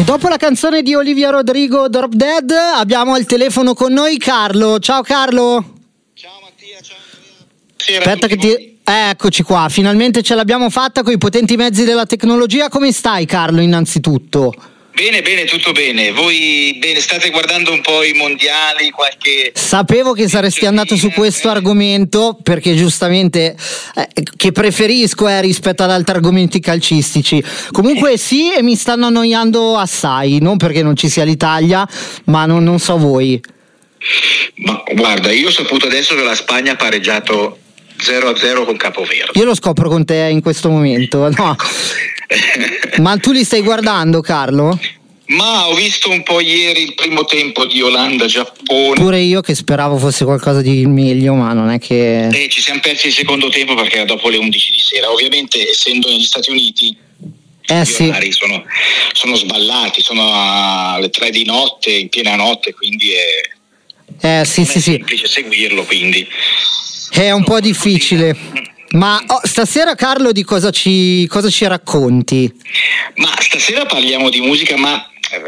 Dopo la canzone di Olivia Rodrigo, Drop Dead, abbiamo al telefono con noi Carlo. Ciao Carlo. Ciao Mattia, ciao Andrea. Aspetta che ti... Eccoci qua, finalmente ce l'abbiamo fatta con i potenti mezzi della tecnologia. Come stai Carlo innanzitutto? Bene, tutto bene. Voi bene, state guardando un po' i mondiali, qualche... Sapevo che saresti andato su questo argomento, perché giustamente che preferisco rispetto ad altri argomenti calcistici. Comunque sì, e mi stanno annoiando assai, non perché non ci sia l'Italia, ma non so voi. Ma guarda, io ho saputo adesso che la Spagna ha pareggiato 0-0 con Capoverde. Io lo scopro con te in questo momento, no? Ma tu li stai guardando, Carlo? Ma ho visto un po' ieri il primo tempo di Olanda-Giappone. Pure io che speravo fosse qualcosa di meglio, ma non è che... Ci siamo persi il secondo tempo perché era dopo le 11 di sera. Ovviamente, essendo negli Stati Uniti, gli orari sono sballati, sono alle 3 di notte, in piena notte, quindi è semplice seguirlo, quindi... È un po' difficile. Ma stasera Carlo di cosa ci racconti? Ma stasera parliamo di musica, ma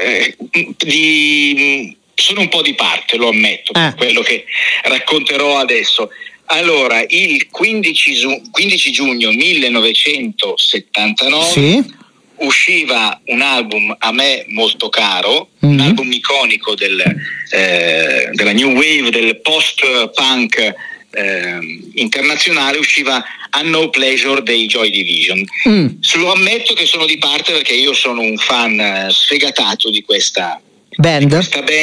sono un po' di parte, lo ammetto, per quello che racconterò adesso. Allora, il 15 giugno 1979 usciva un album a me molto caro, un album iconico della New Wave, del post-punk internazionale, usciva A No Pleasure dei Joy Division. Lo ammetto che sono di parte perché io sono un fan sfegatato di questa band.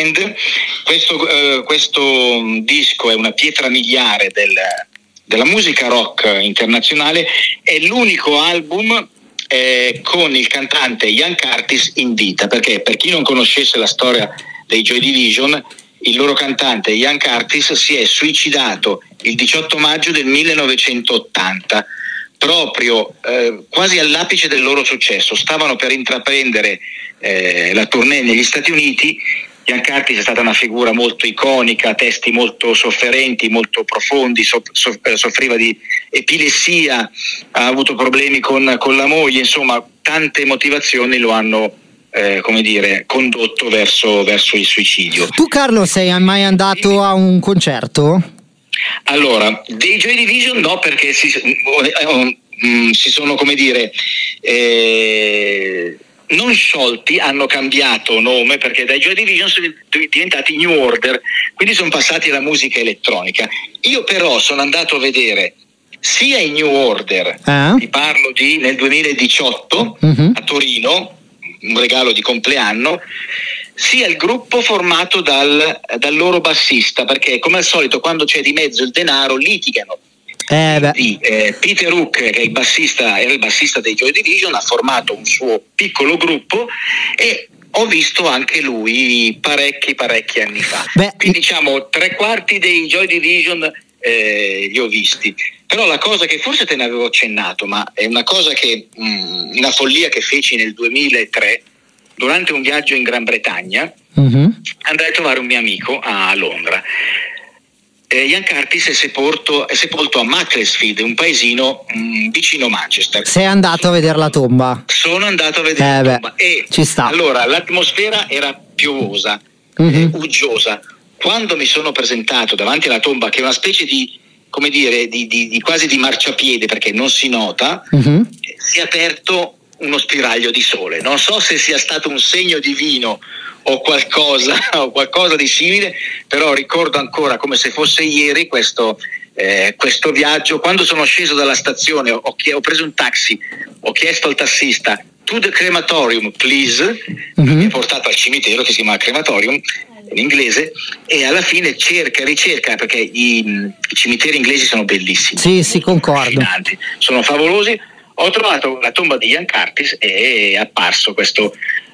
Questo disco è una pietra miliare della musica rock internazionale, è l'unico album con il cantante Ian Curtis in vita, perché per chi non conoscesse la storia dei Joy Division, il loro cantante Ian Curtis si è suicidato il 18 maggio del 1980, proprio quasi all'apice del loro successo. Stavano per intraprendere la tournée negli Stati Uniti. Ian Curtis è stata una figura molto iconica, testi molto sofferenti, molto profondi, soffriva di epilessia, ha avuto problemi con la moglie, insomma tante motivazioni lo hanno condotto verso il suicidio. Tu Carlo sei mai andato a un concerto? Allora, dei Joy Division no, perché si sono non sciolti, hanno cambiato nome, perché dai Joy Division sono diventati New Order, quindi sono passati alla musica elettronica. Io però sono andato a vedere sia i New Order, ti parlo di nel 2018 a Torino, un regalo di compleanno, sia il gruppo formato dal loro bassista, perché come al solito quando c'è di mezzo il denaro litigano. Peter Hook, che era il bassista dei Joy Division, ha formato un suo piccolo gruppo e ho visto anche lui parecchi anni fa. Quindi diciamo 3/4 dei Joy Division li ho visti. Però la cosa che forse te ne avevo accennato, ma è una cosa che una follia che feci nel 2003 durante un viaggio in Gran Bretagna, andai a trovare un mio amico a Londra. Ian Curtis è sepolto a Macclesfield, un paesino vicino Manchester. Sei andato a vedere la tomba? Sono andato a vedere la tomba e ci sta. Allora l'atmosfera era piovosa, uggiosa. Quando mi sono presentato davanti alla tomba, che è una specie di quasi di marciapiede, perché non si nota, si è aperto uno spiraglio di sole. Non so se sia stato un segno divino o qualcosa di simile, però ricordo ancora come se fosse ieri questo viaggio. Quando sono sceso dalla stazione ho preso un taxi, ho chiesto al tassista "to the crematorium please", mi ha portato al cimitero che si chiama crematorium in inglese, e alla fine ricerca, perché i cimiteri inglesi sono bellissimi, sì, concordo, sono favolosi. Ho trovato la tomba di Ian Curtis e è apparso questo